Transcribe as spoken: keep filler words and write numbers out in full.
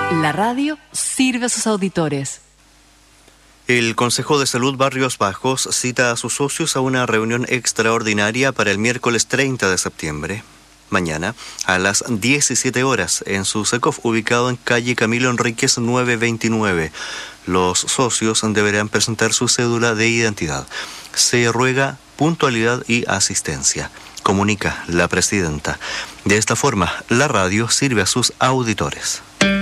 La radio sirve a sus auditores. El Consejo de Salud Barrios Bajos cita a sus socios a una reunión extraordinaria para el miércoles treinta de septiembre, mañana, a las diecisiete horas, en su SECOF ubicado en calle Camilo Enríquez nueve veintinueve. Los socios deberán presentar su cédula de identidad. Se ruega puntualidad y asistencia, comunica la presidenta. De esta forma, la radio sirve a sus auditores.